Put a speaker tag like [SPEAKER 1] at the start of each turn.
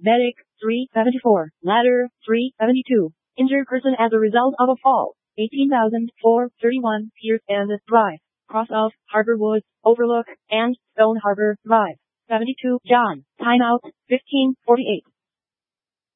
[SPEAKER 1] Medic, 374. Ladder, 372. Injured person as a result of a fall, 18,431 Pierce and Drive, cross of Harbor Woods, Overlook, and Stone Harbor Drive. 72. John. Timeout, 15:48.